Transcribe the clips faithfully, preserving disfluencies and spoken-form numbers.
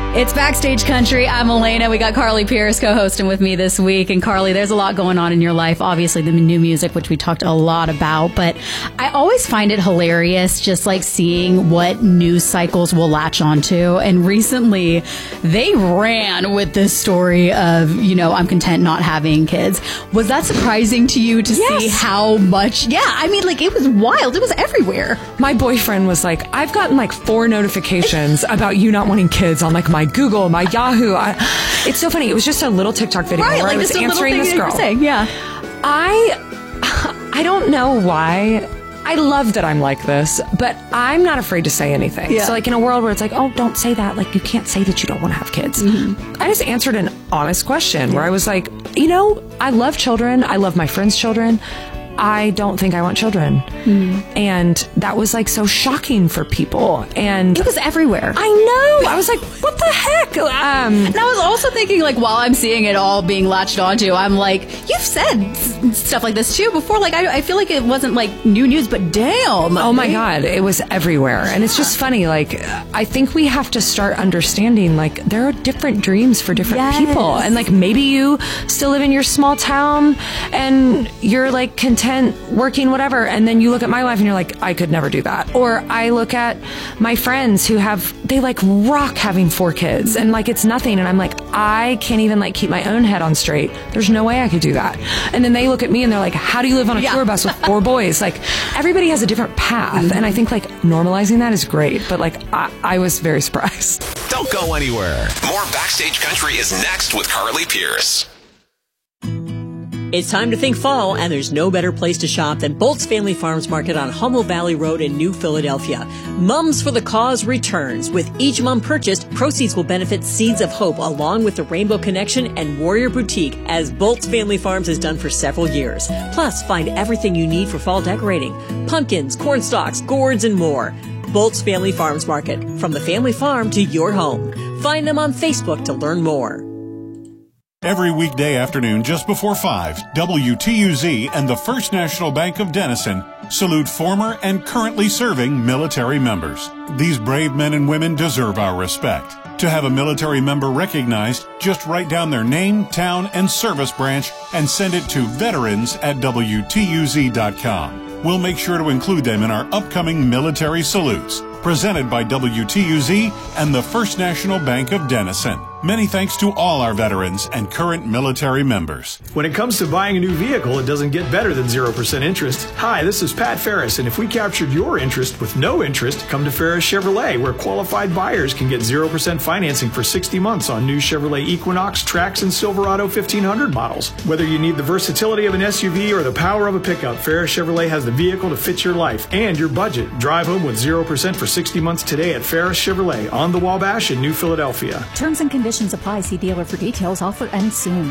It's Backstage Country. I'm Elena. We got Carly Pearce co-hosting with me this week. And Carly, there's a lot going on in your life. Obviously, the new music, which we talked a lot about. But I always find it hilarious just like seeing what news cycles will latch onto. And recently, they ran with this story of, you know, I'm content not having kids. Was that surprising to you to yes. see how much? Yeah, I mean, like, it was wild. It was everywhere. My boyfriend was like, I've gotten like four notifications about you not wanting kids on like my Google, my Yahoo. I, it's so funny. It was just a little TikTok video right, where like I was answering this girl. Saying, yeah. I, I don't know why. I love that I'm like this, but I'm not afraid to say anything. Yeah. So like in a world where it's like, oh, don't say that. Like you can't say that you don't want to have kids. Mm-hmm. I just answered an honest question yeah. where I was like, you know, I love children. I love my friends' children. I don't think I want children. Mm. And that was like so shocking for people. And it was everywhere. I know. I was like, what the heck? Um, and I was also thinking, like, while I'm seeing it all being latched onto, I'm like, you've said s- stuff like this too before. Like, I, I feel like it wasn't like new news, but damn. Oh my God. It was everywhere. And it's just funny. Like, I think we have to start understanding, like, there are different dreams for different yes. people. And like, maybe you still live in your small town and you're like content working whatever, and then you look at my life and you're like, I could never do that. Or I look at my friends who have, they like rock having four kids and like it's nothing, and I'm like, I can't even like keep my own head on straight. There's no way I could do that. And then they look at me and they're like, how do you live on a yeah. tour bus with four boys? Like, everybody has a different path, mm-hmm. and I think like normalizing that is great, but like I, I was very surprised. Don't go anywhere. More Backstage Country is next with Carly Pearce. It's time to think fall, and there's no better place to shop than Bolt's Family Farms Market on Hummel Valley Road in New Philadelphia. Mums for the Cause returns. With each mum purchased, proceeds will benefit Seeds of Hope, along with the Rainbow Connection and Warrior Boutique, as Bolt's Family Farms has done for several years. Plus, find everything you need for fall decorating: pumpkins, corn stalks, gourds, and more. Bolt's Family Farms Market, from the family farm to your home. Find them on Facebook to learn more. Every weekday afternoon just before five, W T U Z and the First National Bank of Denison salute former and currently serving military members. These brave men and women deserve our respect. To have a military member recognized, just write down their name, town, and service branch and send it to veterans at W T U Z dot com. We'll make sure to include them in our upcoming military salutes. Presented by W T U Z and the First National Bank of Denison. Many thanks to all our veterans and current military members. When it comes to buying a new vehicle, it doesn't get better than zero percent interest. Hi, this is Pat Ferris, and if we captured your interest with no interest, come to Ferris Chevrolet, where qualified buyers can get zero percent financing for sixty months on new Chevrolet Equinox, Trax, and Silverado fifteen hundred models. Whether you need the versatility of an S U V or the power of a pickup, Ferris Chevrolet has the vehicle to fit your life and your budget. Drive home with zero percent for sixty months today at Ferris Chevrolet on the Wabash in New Philadelphia. Terms and conditions apply. See dealer for details. Offer ends soon.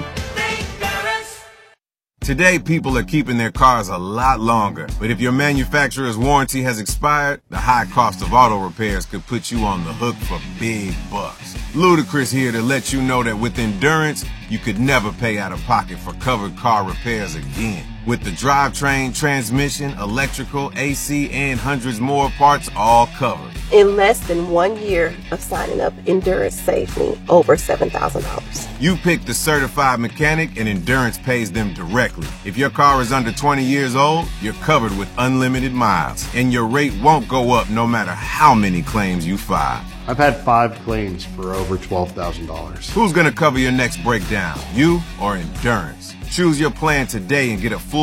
Today, people are keeping their cars a lot longer. But if your manufacturer's warranty has expired, the high cost of auto repairs could put you on the hook for big bucks. Ludacris here to let you know that with Endurance, you could never pay out of pocket for covered car repairs again. With the drivetrain, transmission, electrical, A C, and hundreds more parts all covered. In less than one year of signing up, Endurance saved me over seven thousand dollars. You pick the certified mechanic and Endurance pays them directly. If your car is under twenty years old, you're covered with unlimited miles, and your rate won't go up no matter how many claims you file. I've had five claims for over twelve thousand dollars. Who's going to cover your next breakdown, you or Endurance? Choose your plan today and get a full